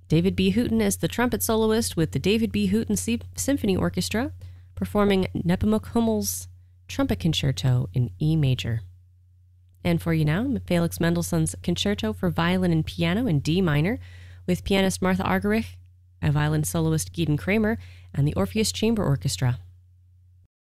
David B. Hooton as the trumpet soloist with the David B. Hooton Symphony Orchestra, performing Nepomuk Hummel's Trumpet Concerto in E major. And for you now, Felix Mendelssohn's Concerto for Violin and Piano in D minor, with pianist Martha Argerich, a violin soloist Gideon Kramer, and the Orpheus Chamber Orchestra.